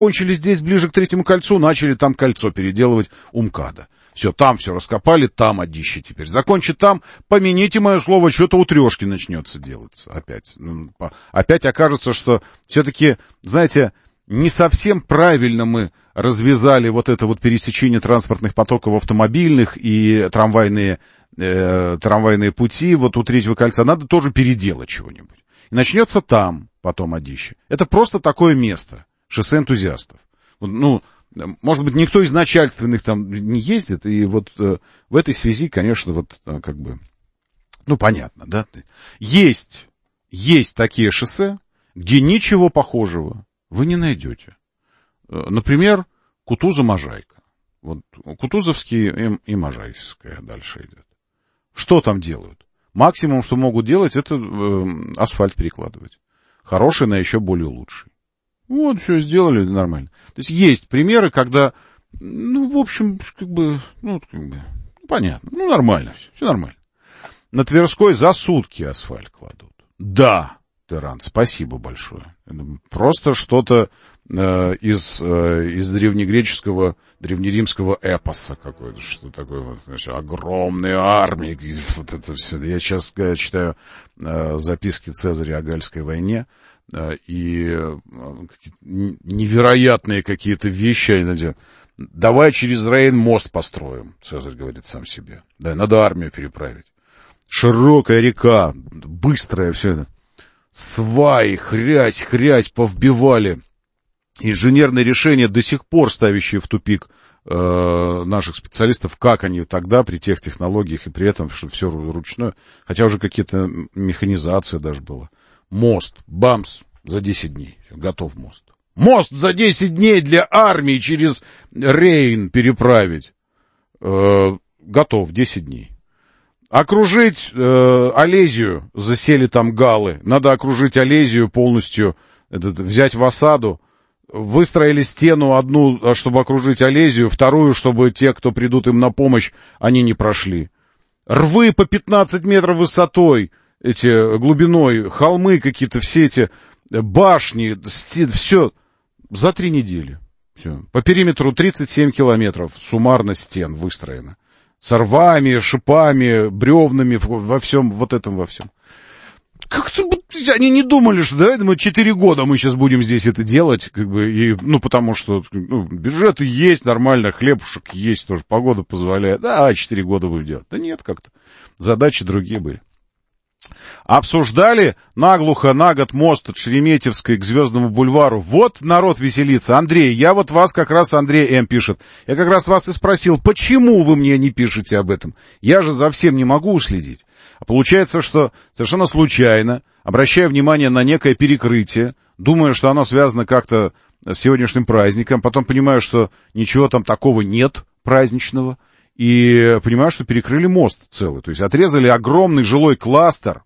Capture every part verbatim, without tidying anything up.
закончили здесь, ближе к Третьему кольцу, начали там кольцо переделывать у МКАДа. Все, там все раскопали, там одище теперь. Закончит там, помяните мое слово, что-то у Трешки начнется делаться опять. Опять окажется, что все-таки, знаете, не совсем правильно мы развязали вот это вот пересечение транспортных потоков автомобильных и трамвайные, э, трамвайные пути вот у Третьего кольца. Надо тоже переделать чего-нибудь. И начнется там потом одище. Это просто такое место, шоссе энтузиастов. Ну, может быть, никто из начальственных там не ездит, и вот э, в этой связи, конечно, вот э, как бы, ну, понятно, да? Есть, есть такие шоссе, где ничего похожего вы не найдете. Э, например, Кутуза-Можайка. Вот Кутузовский и, и Можайская дальше идет. Что там делают? Максимум, что могут делать, это э, асфальт перекладывать. Хороший на еще более лучший. Вот, все сделали нормально. То есть есть примеры, когда, ну, в общем, как бы, ну, как бы, понятно, ну, нормально все, все нормально. На Тверской за сутки асфальт кладут. Да, Терран, спасибо большое. Просто что-то э, из, э, из древнегреческого, древнеримского эпоса какое-то, что такое вот, значит, огромные армии, вот это все. Я сейчас я читаю э, записки Цезаря о Гальской войне, и невероятные какие-то вещи. Давай через Рейн мост построим, Цезарь говорит сам себе. Да, надо армию переправить. Широкая река, быстрая, все это. Сваи, хрясь, хрясь повбивали. Инженерные решения, до сих пор ставящие в тупик э, наших специалистов, как они тогда при тех технологиях и при этом, что все ручное, хотя уже какие-то механизация даже была. Мост, бамс, за десять дней. Готов мост. Мост за десять дней для армии через Рейн переправить. Э, готов, десять дней. Окружить э, Олезию, засели там галлы. Надо окружить Олезию полностью, этот, взять в осаду. Выстроили стену одну, чтобы окружить Олезию, вторую, чтобы те, кто придут им на помощь, они не прошли. Рвы по пятнадцать метров высотой. Эти глубиной, холмы какие-то, все эти башни, все за три недели. Все. По периметру тридцать семь километров суммарно стен выстроено. С рвами, шипами, бревнами, во всем, вот этом во всем. Как-то они не думали, что да, мы четыре года мы сейчас будем здесь это делать, как бы, и, ну, потому что ну, бюджеты есть, нормально, хлебушек есть, тоже погода позволяет. Да, четыре года будем делать. Да нет, как-то. Задачи другие были. Обсуждали наглухо на год мост от Шереметьевской к Звездному бульвару. Вот народ веселится. Андрей, я вот вас как раз, Андрей М. пишет, я как раз вас и спросил, почему вы мне не пишете об этом? Я же за всем не могу уследить. А получается, что совершенно случайно, обращая внимание на некое перекрытие, думаю, что оно связано как-то с сегодняшним праздником, потом понимаю, что ничего там такого нет праздничного, и понимаю, что перекрыли мост целый. То есть отрезали огромный жилой кластер.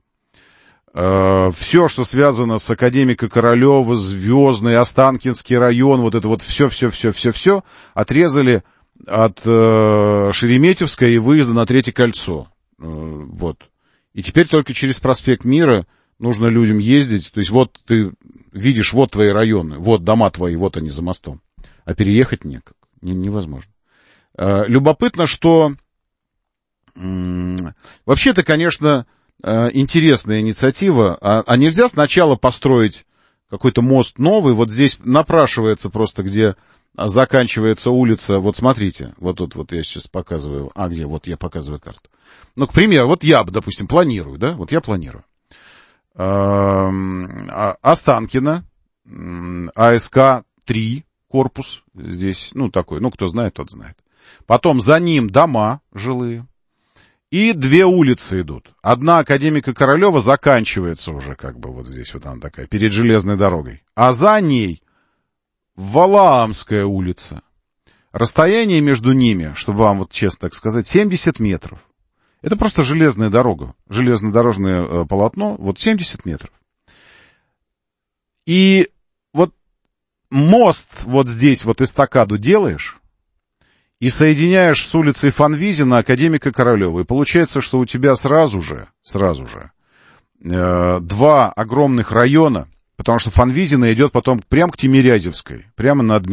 Э, все, что связано с Академика Королева, Звездный, Останкинский район, вот это вот все-все-все-все-все отрезали от э, Шереметьевской и выезда на Третье кольцо. Э, вот. И теперь только через проспект Мира нужно людям ездить. То есть вот ты видишь, вот твои районы, вот дома твои, вот они за мостом. А переехать никак, не, невозможно. Любопытно, что вообще-то, конечно, интересная инициатива. А, а нельзя сначала построить какой-то мост новый? Вот здесь напрашивается просто, где заканчивается улица. Вот смотрите, вот тут вот я сейчас показываю. А, где? Вот я показываю карту. Ну, к примеру, вот я, допустим, планирую, да? Вот я планирую. Останкино, АСК три корпус здесь, ну, такой, ну, кто знает, тот знает. Потом за ним дома жилые. И две улицы идут. Одна Академика Королева заканчивается уже как бы вот здесь, вот она такая, перед железной дорогой. А за ней Валаамская улица. Расстояние между ними, чтобы вам вот честно так сказать, семьдесят метров. Это просто железная дорога. Железнодорожное э, полотно, вот семьдесят метров. И вот мост вот здесь вот эстакаду делаешь, и соединяешь с улицей Фанвизина Академика Королева. И получается, что у тебя сразу же, сразу же, э, два огромных района, потому что Фанвизина идет потом прямо к Тимирязевской, прямо на администрацию.